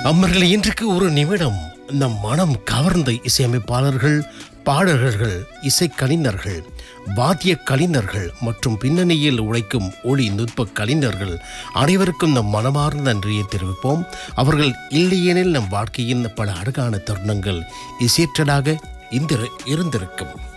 அம்மர்களை இன்றைக்கு ஒரு நிமிடம் நம் மனம் கவர்ந்த இசையமைப்பாளர்கள், பாடகர்கள், இசைக்கலைஞர்கள், வாத்திய கலைஞர்கள் மற்றும் பின்னணியில் உழைக்கும் ஒளி நுட்ப கலைஞர்கள் அனைவருக்கும் நம் மனமார்ந்த நன்றியை தெரிவிப்போம். அவர்கள் இல்லையெனில் நம் வாழ்க்கையின் பல அழகான தருணங்கள் இசையற்றதாக இருந்திருக்கும்.